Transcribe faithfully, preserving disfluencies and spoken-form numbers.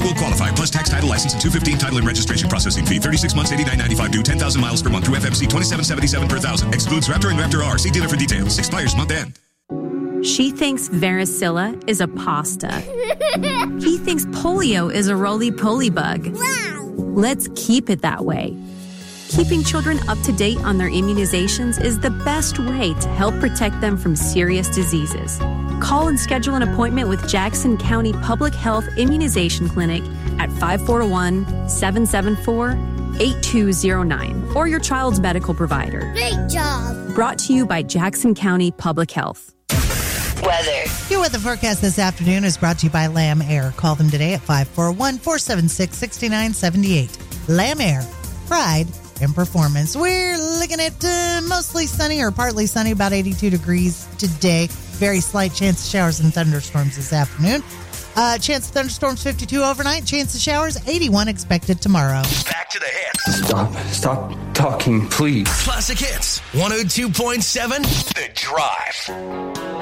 will qualify, plus tax, title, license, and two fifteen title and registration processing fee. thirty-six months, eighty-nine ninety-five due, ten thousand miles per month through F M C, twenty-seven seventy-seven per thousand. Excludes Raptor and Raptor R. See dealer for details. Expires month end. She thinks varicella is a pasta. He thinks polio is a roly-poly bug. Wow. Let's keep it that way. Keeping children up to date on their immunizations is the best way to help protect them from serious diseases. Call and schedule an appointment with Jackson County Public Health Immunization Clinic at five four one, seven seven four, eight two zero nine or your child's medical provider. Great job. Brought to you by Jackson County Public Health. Weather. Your weather forecast this afternoon is brought to you by Lamb Air. Call them today at five four one, four seven six, six nine seven eight. Lamb Air. Pride in performance. We're looking at uh, mostly sunny or partly sunny, about eighty-two degrees today. Very slight chance of showers and thunderstorms this afternoon. Uh, chance of thunderstorms fifty-two overnight. Chance of showers eighty-one expected tomorrow. Back to the hits. Stop. Stop talking, please. Classic Hits. one oh two point seven. The Drive.